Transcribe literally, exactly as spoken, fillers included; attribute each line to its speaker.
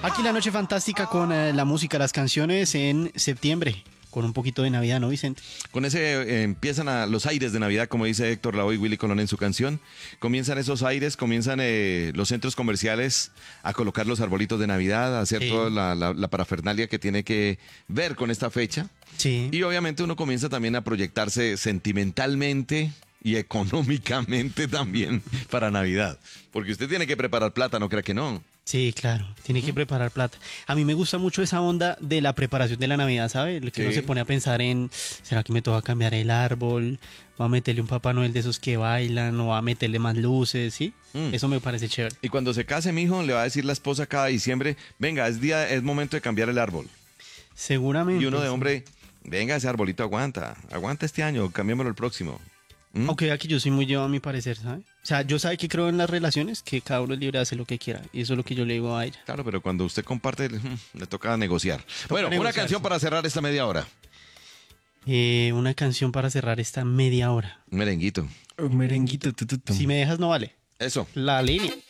Speaker 1: Aquí la noche fantástica con eh, la música, las canciones en septiembre, con un poquito de Navidad, ¿no, Vicente?
Speaker 2: Con ese eh, empiezan a, los aires de Navidad, como dice Héctor Lavoe y Willy Colón en su canción. Comienzan esos aires, comienzan eh, los centros comerciales a colocar los arbolitos de Navidad, a hacer
Speaker 1: Sí.
Speaker 2: toda la, la, la parafernalia que tiene que ver con esta fecha.
Speaker 1: Sí.
Speaker 2: Y obviamente uno comienza también a proyectarse sentimentalmente y económicamente también para Navidad. Porque usted tiene que preparar plata, no crea que no.
Speaker 1: Sí, claro, tiene que preparar plata. A mí me gusta mucho esa onda de la preparación de la Navidad, ¿sabe? El que
Speaker 2: Sí.
Speaker 1: uno se pone a pensar en, ¿será que me toca cambiar el árbol? ¿Va a meterle un Papá Noel de esos que bailan? ¿O va a meterle más luces? ¿Sí?
Speaker 2: Mm.
Speaker 1: Eso me parece chévere.
Speaker 2: Y cuando se case, mijo, le va a decir la esposa cada diciembre, venga, es día, es momento de cambiar el árbol.
Speaker 1: Seguramente.
Speaker 2: Y uno de
Speaker 1: sí.
Speaker 2: hombre, venga, ese arbolito aguanta, aguanta este año, cambiémoslo el próximo. ¿Mm?
Speaker 1: Aunque aquí yo soy muy llevado a mi parecer, ¿sabe? O sea, yo sabe que creo en las relaciones, que cada uno es libre de hacer lo que quiera. Y eso es lo que yo le digo a ella.
Speaker 2: Claro, pero cuando usted comparte, le toca negociar. Bueno, una
Speaker 1: negociar,
Speaker 2: canción
Speaker 1: sí.
Speaker 2: para cerrar esta media hora.
Speaker 1: Eh, una canción para cerrar esta media hora.
Speaker 2: Un merenguito.
Speaker 3: Un merenguito. Tu, tu, tu.
Speaker 1: Si me dejas, no vale.
Speaker 2: Eso.
Speaker 1: La línea.